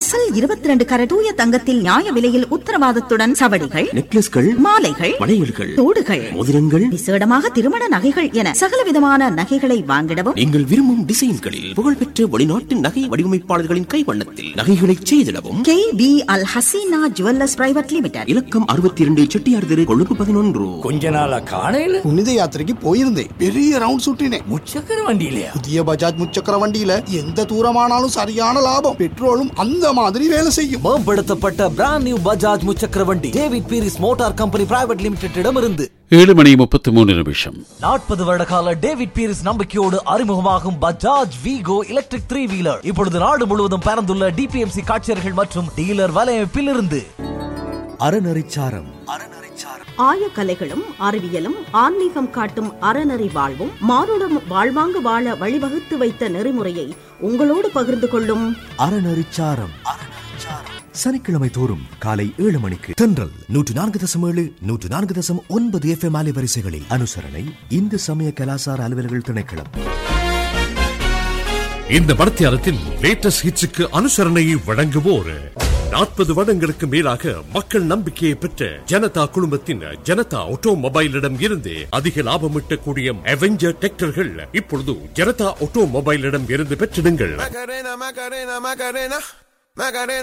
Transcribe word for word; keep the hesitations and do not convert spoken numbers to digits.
அசல் இருபத்தி இரண்டு கரட் தூய தங்கத்தில் நியாய விலையில் உத்தரவாதத்துடன் சவடிகள், நெக்லஸ்கள், மாலைகள், வளையல்கள், தோடுகள், மோதிரங்கள், விசேடமாக திருமண நகைகள் என சகல விதமான நகைகளை வாங்கிடவும் நீங்கள் விரும்பும் டிசைன்களில் புகழ்பெற்ற வெளிநாட்டு நகை வடிவமைப்பாளர்களின் கைவண்ணத்தில் நகைகளை செய்திடவும் கே பி அல் ஹசீனா ஜுவல்லர்ஸ் பிரைவேட் லிமிடெட், இலக்கம் அறுபத்தி இரண்டு செட்டியார் தெரு, கொழும்பு பதினொன்று. கொஞ்ச நாளா காணையில புனித யாத்திரைக்கு போயிருந்தேன். பெரிய ரவுண்ட் சுட்டினேன். முச்சக்கர வண்டியிலயா? புதிய பஜாஜ் முச்சக்கர வண்டியில எந்த தூரமானாலும் சரியான லாபம். பெட்ரோலும் அந்த மாதிரி வேலை செய்யும். மேம்படுத்தப்பட்ட பிராண்ட் நியூ பஜாஜ் முச்சக்கர வண்டி David Peiris motor company private லிமிடெட்டிடம் இருந்து ஏழு மணி முப்பத்தி மூணு நிமிஷம். நாற்பது வருட கால டேவிட் பீரிஸ் நம்பிக்கையோடு அறிமுகமாகும் பஜாஜ் வீகோ எலக்ட்ரிக் த்ரீ வீலர் இப்பொழுது நாடு முழுவதும் பறந்துள்ள டிபிஎம்சி காட்சியர்கள் மற்றும் டீலர் வலையமைப்பில் இருந்து. அறநெறிச்சாரம் ஆயக்கலைகளும் அறிவியலும் ஆன்மீகம் காட்டும் அறநெறி வாழ்வும் மானுடம் வாழ்வாங்கு வாழ வழிவகுத்து வைத்த நெறிமுறையை உங்களோடு பகிர்ந்து கொள்ளும் அறநெறிச்சாரம். சனிக்கிழமை தோறும் காலை ஏழு மணிக்கு தென்றல் நூற்று நான்கு தசம் ஏழு நூற்று நான்கு தசம் ஒன்பது எஃப் எம் அலைவரிசைகளில். அனுசரணை இந்து சமய கலாசார அலுவலர்கள் திணைக்களம். இந்த மடத்தியாரத்தின் லேட்டஸ்ட் ஹிட்ஸுக்கு அனுசரணையை வழங்குவோர் நாற்பது வருடங்களுக்கு மேலாக மக்கள் நம்பிக்கையை பெற்ற ஜனதா குழுமத்தின் ஜனதா ஆட்டோமொபைலிடம் இருந்து அதிக லாபம் ஈட்டக்கூடிய அவெஞ்சர் டிராக்டர்கள் இப்பொழுது ஜனதா ஆட்டோமொபைலிடம் இருந்து பெற்றிடுங்கள்.